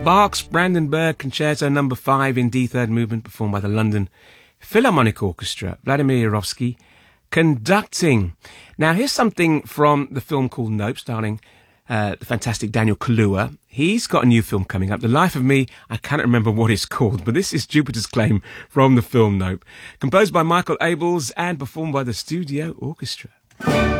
Bach's Brandenburg Concerto No. 5 in D-third movement, performed by the London Philharmonic Orchestra. Vladimir Yarovsky conducting. Now, here's something from the film called Nope, starring the fantastic Daniel Kaluuya. He's got a new film coming up. The Life of Me, I cannot remember what it's called, but this is Jupiter's Claim from the film Nope. Composed by Michael Abels and performed by the Studio Orchestra.